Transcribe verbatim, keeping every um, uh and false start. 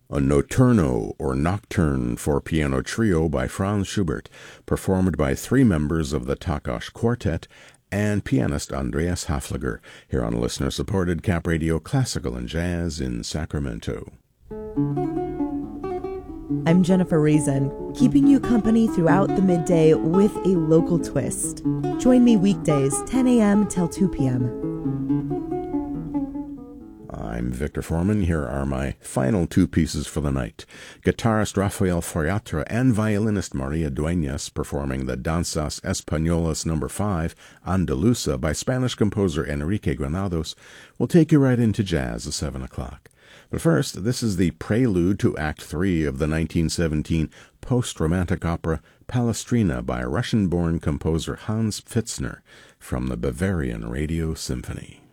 a notturno or nocturne for piano trio by Franz Schubert, performed by three members of the Takács Quartet and pianist Andreas Hafliger, here on listener-supported Cap Radio Classical and Jazz in Sacramento. I'm Jennifer Reason, keeping you company throughout the midday with a local twist. Join me weekdays, ten a.m. till two p.m. I'm Victor Foreman. Here are my final two pieces for the night. Guitarist Rafael Fariatra and violinist Maria Dueñas performing the Danzas Españolas number five, Andaluza, by Spanish composer Enrique Granados, will take you right into jazz at seven o'clock. But first, this is the prelude to Act three of the nineteen seventeen post-romantic opera Palestrina by Russian-born composer Hans Pfitzner from the Bavarian Radio Symphony.